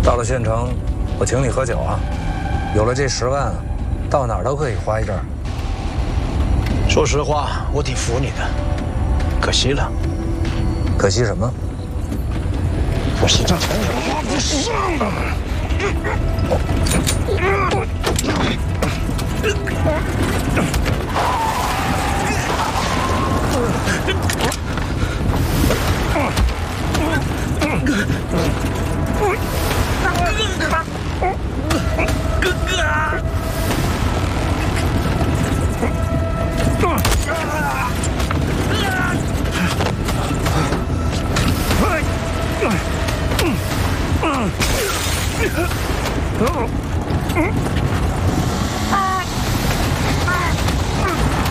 到了县城，我请你喝酒啊！有了这10万，到哪儿都可以花一阵儿。 说实话，我挺服你的，可惜了。 可惜什么？ 我实在钱也花不上啊！